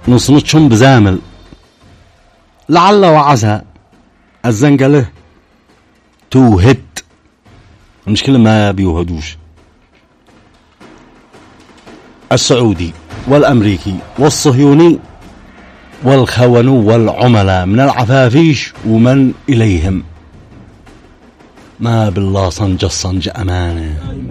نصنتشم بزامل لعل وعسى الزنقله توهد. المشكلة ما بيوهدوش. السعودي والأمريكي والصهيوني والخون والعملاء من العفافيش ومن إليهم ما بالله صنج الصنج أمانة.